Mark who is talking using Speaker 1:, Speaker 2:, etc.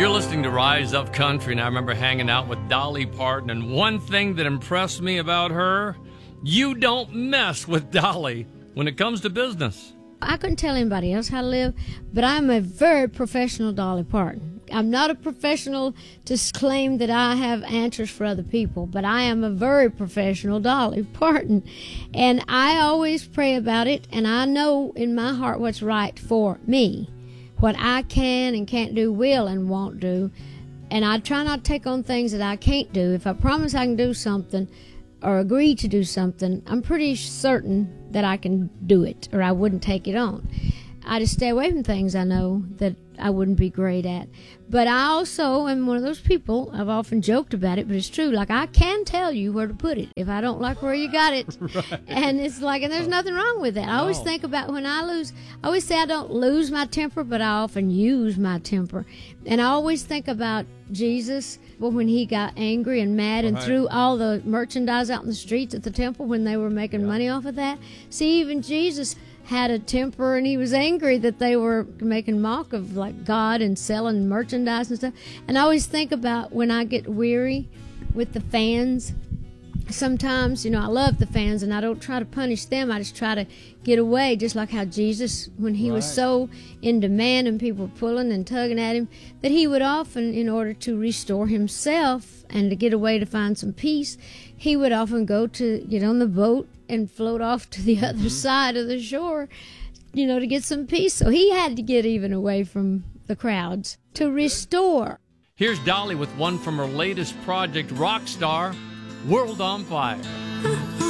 Speaker 1: You're listening to Rise Up Country, and I remember hanging out with Dolly Parton, and one thing that impressed me about her, you don't mess with Dolly when it comes to business.
Speaker 2: I couldn't tell anybody else how to live, but I'm a very professional Dolly Parton. I'm not a professional to claim that I have answers for other people, but I am a very professional Dolly Parton. And I always pray about it, and I know in my heart what's right for me. What I can and can't do, will and won't do. And I try not to take on things that I can't do. If I promise I can do something or agree to do something, I'm pretty certain that I can do it, or I wouldn't take it on. I just stay away from things I know that I wouldn't be great at. But I also am one of those people, I've often joked about it, but it's true, like I can tell you where to put it if I don't like where you got it. Right. And it's like, and there's nothing wrong with that. I always think about when I lose, I always say I don't lose my temper, but I often use my temper. And I always think about Jesus, when he got angry and mad and threw all the merchandise out in the streets at the temple when they were making money off of that. See, even Jesus had a temper, and he was angry that they were making mock of like God and selling merchandise and stuff. And I always think about when I get weary with the fans. Sometimes, I love the fans, and I don't try to punish them. I just try to get away, just like how Jesus, when he was so in demand and people were pulling and tugging at him, that he would often, in order to restore himself and to get away to find some peace, he would often go to get on the boat and float off to the other side of the shore, to get some peace. So he had to get even away from the crowds to restore.
Speaker 1: Here's Dolly with one from her latest project, Rockstar, World on Fire.